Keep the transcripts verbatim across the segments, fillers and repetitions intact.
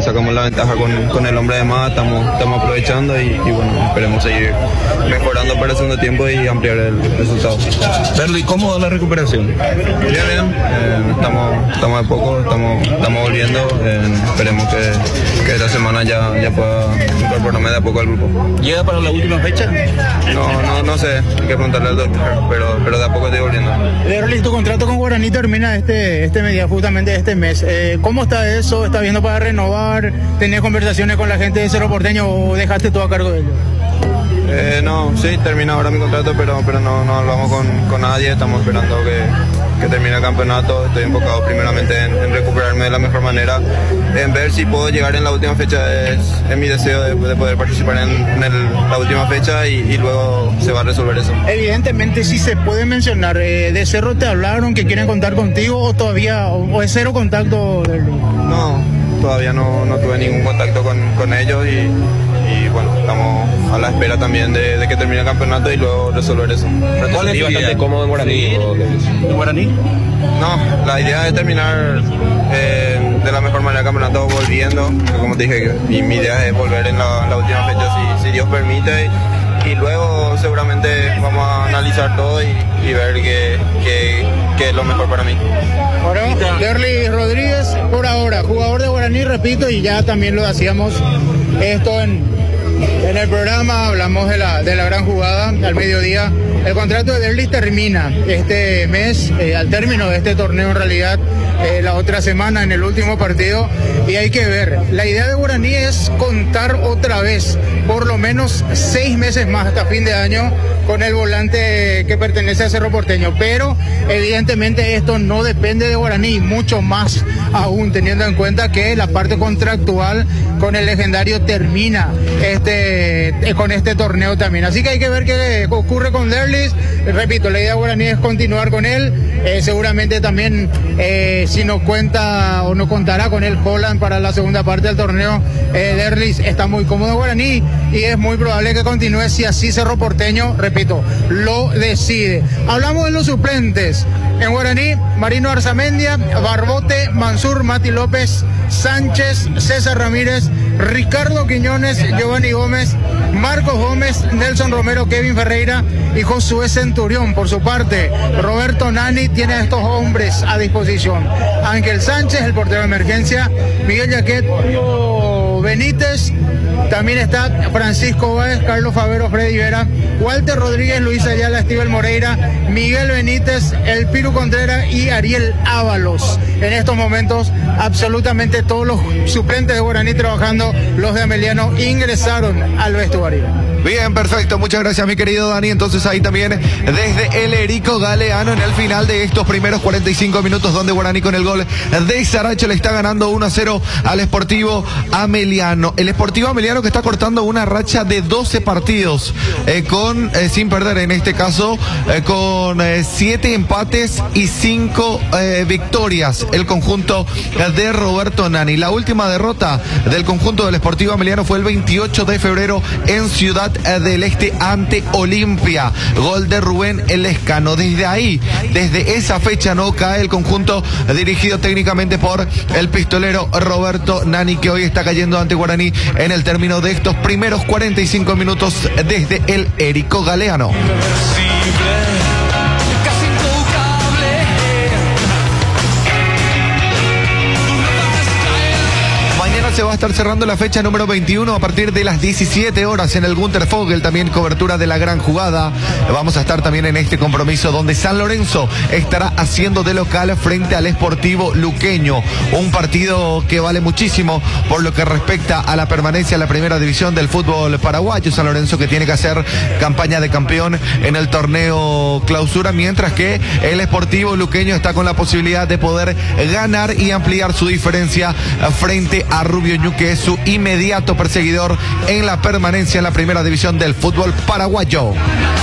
sacamos la ventaja con, con el hombre de más, estamos, estamos aprovechando y, y bueno, esperemos seguir mejorando para el segundo tiempo y ampliar el resultado. Derlis, ¿cómo va la recuperación? Bien, bien, eh, estamos, estamos de poco, estamos, estamos volviendo, eh, esperemos que, que esta semana ya, ya pueda incorporarme de a poco al grupo. ¿Llega para la última fecha? No, no, no sé, hay que preguntarle al doctor, pero, pero de a poco estoy volviendo. Derlis, tu contrato con Guaraní termina este, este media, justamente este mes. Eh, ¿Cómo está eso? ¿Estás viendo para renovar? ¿Tenés conversaciones con la gente de Cerro Porteño o dejaste todo a cargo de ellos? Eh, no, sí, termina ahora mi contrato, pero, pero no, no hablamos con, con nadie, estamos esperando que, que termine el campeonato. Estoy enfocado primeramente en, en recuperarme de la mejor manera, en ver si puedo llegar en la última fecha, es, es mi deseo de, de poder participar en, en el, la última fecha y, y luego se va a resolver eso. Evidentemente, si se puede mencionar, eh, ¿de Cerro te hablaron que quieren contar contigo o todavía, o, o es cero contacto? No, todavía no, no tuve ningún contacto con, con ellos y... y bueno, estamos a la espera también de, de que termine el campeonato y luego resolver eso. ¿Cuál es tu bastante cómodo en Guaraní? ¿En Guaraní? No, la idea es terminar eh, de la mejor manera el campeonato volviendo, como te dije, y mi idea es volver en la, en la última fecha si, si Dios permite y, y luego seguramente vamos a analizar todo y, y ver qué, qué, qué es lo mejor para mí. Bueno, Derlis Rodríguez, por ahora, jugador de Guaraní, repito, y ya también lo hacíamos esto en, en el programa, hablamos de la, de la gran jugada al mediodía. El contrato de Derlis termina este mes, eh, al término de este torneo en realidad, eh, la otra semana en el último partido, y hay que ver, la idea de Guaraní es contar otra vez por lo menos seis meses más hasta fin de año con el volante que pertenece a Cerro Porteño, pero evidentemente esto no depende de Guaraní, mucho más aún teniendo en cuenta que la parte contractual con el legendario termina este eh, con este torneo también, así que hay que ver qué ocurre con Derlis. Repito, la idea de Guaraní es continuar con él, eh, seguramente también eh, si no cuenta o no contará con él Holland para la segunda parte del torneo. eh, Derlis está muy cómodo en Guaraní y es muy probable que continúe si así Cerro Porteño, repito, lo decide. Hablamos de los suplentes en Guaraní: Marino Arzamendia, Barbote, Mansur, Mati López, Sánchez, César Ramírez, Ricardo Quiñones, Giovanni Gómez, Marcos Gómez, Nelson Romero, Kevin Ferreira y Josué Centurión. Por su parte, Roberto Nani tiene a estos hombres a disposición: Ángel Sánchez, el portero de emergencia, Miguel Yaquet, Benítez, también está Francisco Báez, Carlos Favero, Freddy Vera, Walter Rodríguez, Luis Ayala, Estíbal Moreira, Miguel Benítez, El Piru Contreras y Ariel Ábalos. En estos momentos, absolutamente todos los suplentes de Guaraní trabajando, los de Ameliano, ingresaron al vestuario. Bien, perfecto, muchas gracias mi querido Dani. Entonces ahí también desde el Erico Galeano en el final de estos primeros cuarenta y cinco minutos, donde Guaraní con el gol de Saracho le está ganando uno a cero al Sportivo Ameliano. El Sportivo Ameliano que está cortando una racha de doce partidos eh, con eh, sin perder, en este caso eh, con eh, siete empates y cinco eh, victorias, el conjunto de Roberto Nani. La última derrota del conjunto del Sportivo Ameliano fue el veintiocho de febrero en Ciudad del Este ante Olimpia, gol de Rubén Elescano. Desde ahí, desde esa fecha no cae el conjunto dirigido técnicamente por el pistolero Roberto Nani, que hoy está cayendo ante Guaraní en el término de estos primeros cuarenta y cinco minutos desde el Erico Galeano. Se va a estar cerrando la fecha número veintiuno a partir de las diecisiete horas en el Gunter Fogel, también cobertura de la gran jugada. Vamos a estar también en este compromiso donde San Lorenzo estará haciendo de local frente al Sportivo Luqueño, un partido que vale muchísimo por lo que respecta a la permanencia en la primera división del fútbol paraguayo. San Lorenzo que tiene que hacer campaña de campeón en el torneo clausura, mientras que el Sportivo Luqueño está con la posibilidad de poder ganar y ampliar su diferencia frente a Rubio Ñu, que es su inmediato perseguidor en la permanencia en la primera división del fútbol paraguayo.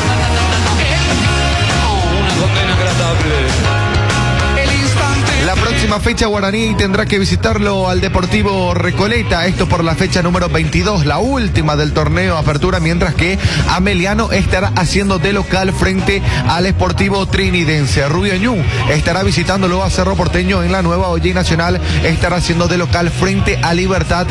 La próxima fecha Guaraní tendrá que visitarlo al Deportivo Recoleta, esto por la fecha número veintidós, la última del torneo Apertura, mientras que Ameliano estará haciendo de local frente al Sportivo Trinidense. Rubio Ñu estará visitándolo a Cerro Porteño en la Nueva Olla Nacional, estará haciendo de local frente a Libertad